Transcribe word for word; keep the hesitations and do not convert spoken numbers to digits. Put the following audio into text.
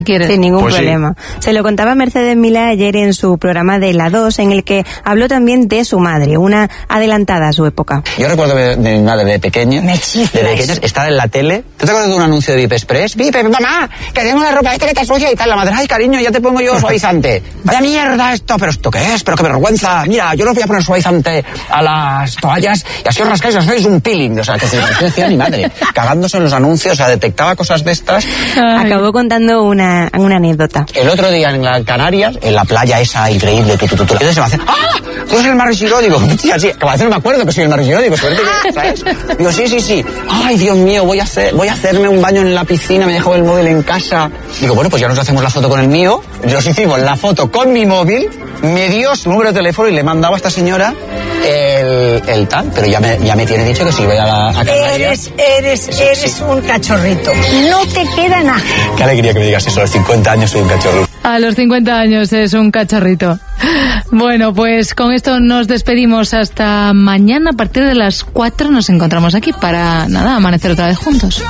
¿Quieres? Sin ningún Pues problema. sí. Se lo contaba Mercedes Milá ayer en su programa de La dos, en el que habló también de su madre, una adelantada a su época. Yo recuerdo de, de mi madre de pequeña, Me de chiflas. pequeña, estar en la tele. ¿Tú te acuerdas de un anuncio de Vip Express? Vip, mamá, que tengo la ropa esta que está sucia y tal. La madre, ay, cariño, ya te pongo yo suavizante. Vaya mierda esto, pero ¿esto qué es? Pero qué vergüenza. Mira, yo no voy a poner suavizante a las toallas y así os rascáis y os hacéis un peeling. O sea, que se lo decía mi madre, cagándose en los anuncios, o sea, detectaba cosas de estas. Ay. Acabó contando una, una anécdota. El otro día en la Canarias, en la playa esa increíble, tu, tu, tu, tu, entonces se me hace, ¡ah! ¿Tú eres el Mar Reixidó? Digo, tía, sí, que a veces no me acuerdo que soy el Mar Reixidó, digo, suerte que, ¿sabes? Digo, sí, sí, sí. Ay, Dios mío, voy a hacer, voy a hacerme un baño en la piscina, me dejo el móvil en casa. Digo, bueno, pues ya nos hacemos la foto con el mío. Nos hicimos la foto con mi móvil, me dio su número de teléfono y le mandaba a esta señora el, el tal, pero ya me, ya me tiene dicho que si voy a, la, a Canarias. Eres, eres, eres un cachorrito. No te queda nada. Qué alegría que me digas eso, a los cincuenta años soy un cachorro. A los cincuenta años es un cacharrito. Bueno, pues con esto nos despedimos hasta mañana. A partir de las cuatro nos encontramos aquí para, nada, amanecer otra vez juntos.